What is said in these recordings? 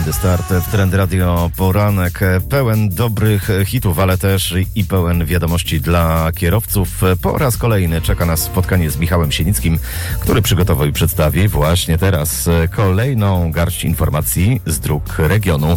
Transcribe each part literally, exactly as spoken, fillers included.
Tędy start w Trend Radio Poranek pełen dobrych hitów, ale też i pełen wiadomości dla kierowców. Po raz kolejny czeka nas spotkanie z Michałem Sienickim, który przygotował i przedstawi właśnie teraz kolejną garść informacji z dróg regionu.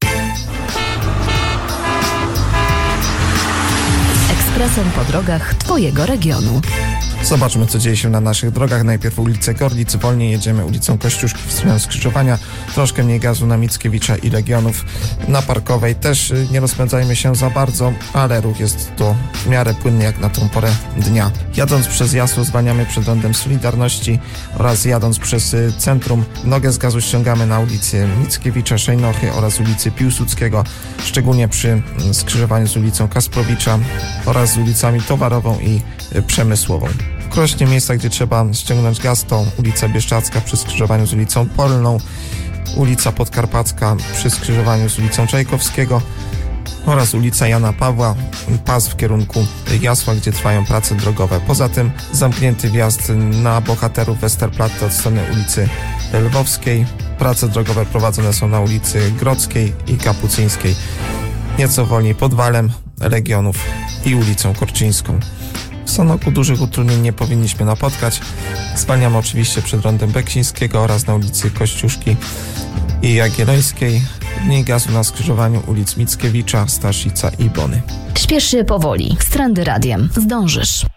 Ekspresem po drogach Twojego regionu. Zobaczmy, co dzieje się na naszych drogach. Najpierw ulicę Gorlic, wolniej jedziemy ulicą Kościuszki w stronę skrzyżowania. Troszkę mniej gazu na Mickiewicza i Legionów. Na Parkowej też nie rozpędzajmy się za bardzo, ale ruch jest to w miarę płynny jak na tą porę dnia. Jadąc przez Jasło zwalniamy przed rondem Solidarności oraz jadąc przez centrum nogę z gazu ściągamy na ulicy Mickiewicza, Szejnochy oraz ulicy Piłsudskiego, szczególnie przy skrzyżowaniu z ulicą Kasprowicza oraz z ulicami Towarową i Przemysłową. W Krośnie miejsca, gdzie trzeba ściągnąć gaz, to ulica Bieszczadzka przy skrzyżowaniu z ulicą Polną, ulica Podkarpacka przy skrzyżowaniu z ulicą Czajkowskiego oraz ulica Jana Pawła, pas w kierunku Jasła, gdzie trwają prace drogowe. Poza tym zamknięty wjazd na Bohaterów Westerplatte od strony ulicy Lwowskiej. Prace drogowe prowadzone są na ulicy Grodzkiej i Kapucyńskiej. Nieco wolniej Podwalem, Legionów i ulicą Korczyńską. W Sanoku dużych utrudnień nie powinniśmy napotkać. Zwalniamy oczywiście przed rondem Beksińskiego oraz na ulicy Kościuszki i Jagiellońskiej. Mniej gazu na skrzyżowaniu ulic Mickiewicza, Staszica i Bony. Śpiesz się powoli. Z Trendy Radiem zdążysz.